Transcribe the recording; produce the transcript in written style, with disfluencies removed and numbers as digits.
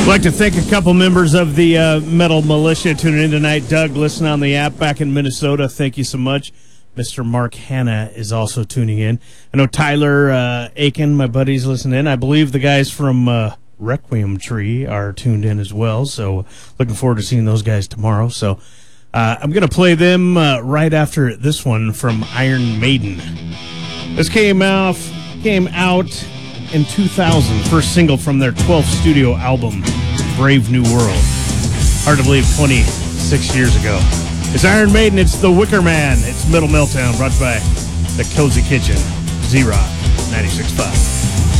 I'd like to thank a couple members of the Metal Militia tuning in tonight. Doug, listen on the app back in Minnesota. Thank you so much. Mr. Mark Hanna is also tuning in. I know Tyler Aiken, my buddy's listening in. I believe the guys from Requiem Tree are tuned in as well. So looking forward to seeing those guys tomorrow. So I'm going to play them right after this one from Iron Maiden. This came out in 2000, first single from their 12th studio album, Brave New World. Hard to believe 26 years ago. It's Iron Maiden, it's The Wicker Man, it's Metal Meltdown, brought to you by The Cozy Kitchen, Z-Rock, 96.5.